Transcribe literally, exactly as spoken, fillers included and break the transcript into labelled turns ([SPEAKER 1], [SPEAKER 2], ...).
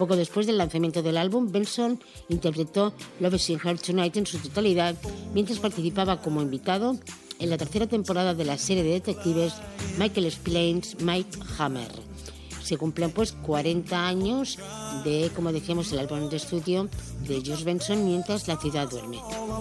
[SPEAKER 1] Poco después del lanzamiento del álbum, Benson interpretó Love is in Here Tonight en su totalidad, mientras participaba como invitado en la tercera temporada de la serie de detectives Michael Explains Mike Hammer. Se cumplen pues cuarenta años de, como decíamos, el álbum de estudio de George Benson, Mientras la ciudad duerme.